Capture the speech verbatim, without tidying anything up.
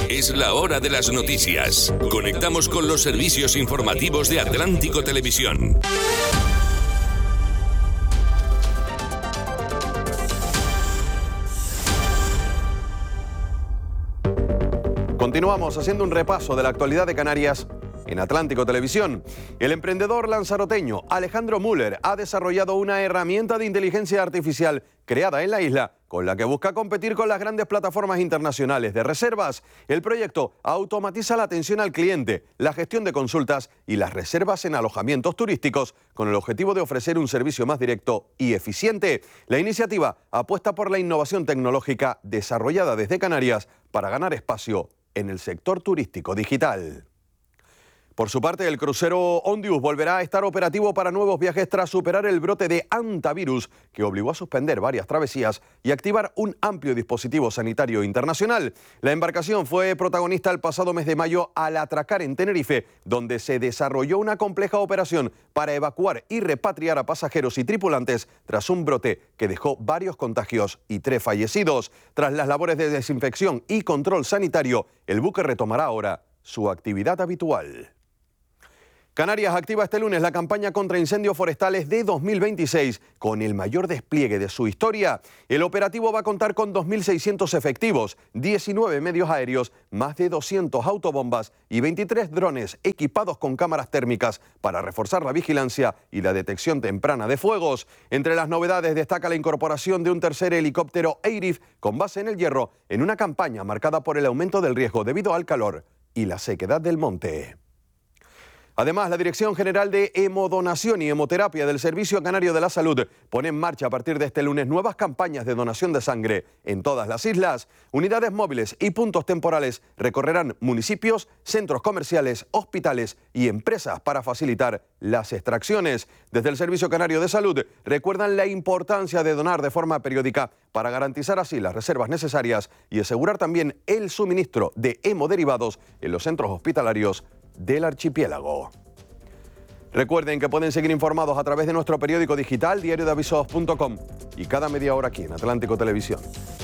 Es la hora de las noticias. Conectamos con los servicios informativos de Atlántico Televisión. Continuamos haciendo un repaso de la actualidad de Canarias en Atlántico Televisión. El emprendedor lanzaroteño Alejandro Müller ha desarrollado una herramienta de inteligencia artificial creada en la isla con la que busca competir con las grandes plataformas internacionales de reservas. El proyecto automatiza la atención al cliente, la gestión de consultas y las reservas en alojamientos turísticos con el objetivo de ofrecer un servicio más directo y eficiente. La iniciativa apuesta por la innovación tecnológica desarrollada desde Canarias para ganar espacio en el sector turístico digital. Por su parte, el crucero Ondius volverá a estar operativo para nuevos viajes tras superar el brote de hantavirus que obligó a suspender varias travesías y activar un amplio dispositivo sanitario internacional. La embarcación fue protagonista el pasado mes de mayo al atracar en Tenerife, donde se desarrolló una compleja operación para evacuar y repatriar a pasajeros y tripulantes tras un brote que dejó varios contagios y tres fallecidos. Tras las labores de desinfección y control sanitario, el buque retomará ahora su actividad habitual. Canarias activa este lunes la campaña contra incendios forestales de dos mil veintiséis con el mayor despliegue de su historia. El operativo va a contar con dos mil seiscientos efectivos, diecinueve medios aéreos, más de doscientos autobombas y veintitrés drones equipados con cámaras térmicas para reforzar la vigilancia y la detección temprana de fuegos. Entre las novedades destaca la incorporación de un tercer helicóptero AIRIF con base en El Hierro en una campaña marcada por el aumento del riesgo debido al calor y la sequedad del monte. Además, la Dirección General de Hemodonación y Hemoterapia del Servicio Canario de la Salud pone en marcha a partir de este lunes nuevas campañas de donación de sangre en todas las islas. Unidades móviles y puntos temporales recorrerán municipios, centros comerciales, hospitales y empresas para facilitar las extracciones. Desde el Servicio Canario de Salud recuerdan la importancia de donar de forma periódica para garantizar así las reservas necesarias y asegurar también el suministro de hemoderivados en los centros hospitalarios del archipiélago. Recuerden que pueden seguir informados a través de nuestro periódico digital diario de avisos punto com y cada media hora aquí en Atlántico Televisión.